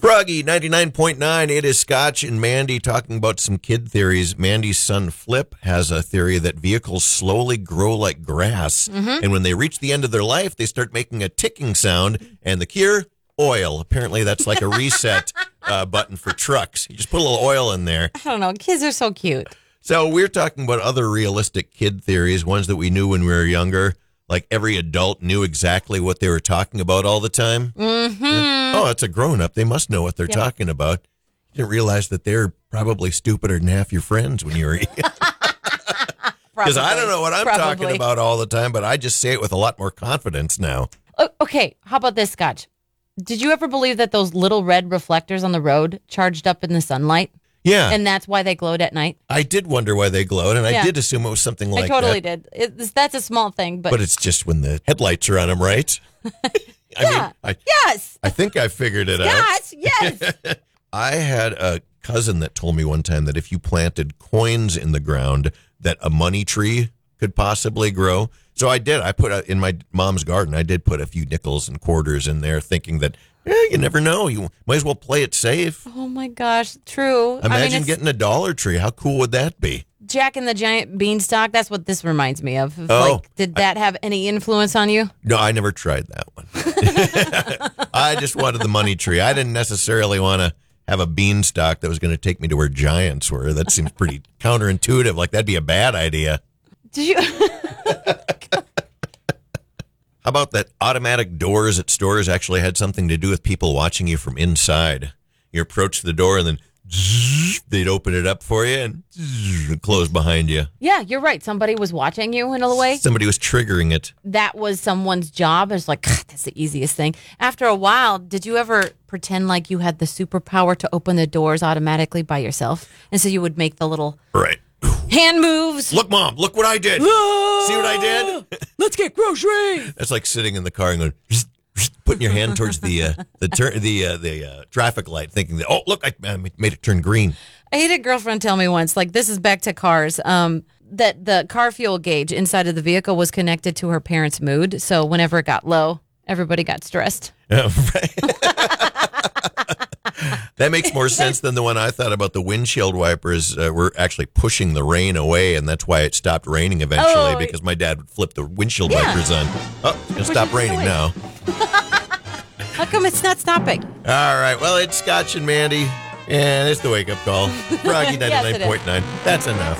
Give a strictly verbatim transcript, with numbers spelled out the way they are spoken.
Froggy ninety-nine point nine. It is Scotch and Mandy talking about some kid theories. Mandy's son Flip has a theory that vehicles slowly grow like grass. Mm-hmm. And when they reach the end of their life, they start making a ticking sound. And the cure? Oil. Apparently, that's like a reset uh, button for trucks. You just put a little oil in there. I don't know. Kids are so cute. So we're talking about other realistic kid theories, ones that we knew when we were younger. Like every adult knew exactly what they were talking about all the time. Mm-hmm. Yeah. Oh, it's a grown-up. They must know what they're Yep. talking about. You didn't realize that they're probably stupider than half your friends when you were young. Because I don't know what I'm Probably. talking about all the time, but I just say it with a lot more confidence now. O- Okay, how about this, Scotch? Did you ever believe that those little red reflectors on the road charged up in the sunlight? Yeah. And that's why they glowed at night? I did wonder why they glowed, and Yeah. I did assume it was something like I totally that. did. It, that's a small thing, but... But it's just when the headlights are on them, right? I yeah. mean, I, yes. I think I figured it out. Scotch, yes. I had a cousin that told me one time that if you planted coins in the ground, that a money tree could possibly grow. So I did. I put a, in my mom's garden, I did put a few nickels and quarters in there thinking that, eh, you never know. You might as well play it safe. Oh, my gosh. True. Imagine I mean, it's getting a Dollar Tree. How cool would that be? Jack and the Giant Beanstalk. That's what this reminds me of. Of, Oh, like, did that have any influence on you? No, I never tried that one. I just wanted the money tree. I didn't necessarily want to have a beanstalk that was going to take me to where giants were. That seems pretty counterintuitive. Like, that'd be a bad idea. Did you... How about that automatic doors at stores actually had something to do with people watching you from inside? You approach the door and then zzz, they'd open it up for you and zzz, close behind you. Yeah, you're right. Somebody was watching you in a way. Somebody was triggering it. That was someone's job. It's like, that's the easiest thing. After a while, did you ever pretend like you had the superpower to open the doors automatically by yourself? And so you would make the little Right. hand moves. Look, Mom, look what I did. See what I did? Let's get groceries. That's like sitting in the car and going, zzz, zzz, putting your hand towards the uh, the tur- the uh, the uh, traffic light, thinking that, oh, look, I uh, made it turn green. I had a girlfriend tell me once, like, this is back to cars, um, that the car fuel gauge inside of the vehicle was connected to her parents' mood. So whenever it got low, everybody got stressed. Oh, right. That makes more sense than the one I thought about. The windshield wipers uh, were actually pushing the rain away, and that's why it stopped raining eventually, Oh. because my dad would flip the windshield Yeah. wipers on. Oh, it's going to stop it raining away. now. How come it's not stopping? All right, well, it's Scotch and Mandy, and it's the wake-up call. Froggy Yes, it is. ninety-nine point nine. That's enough.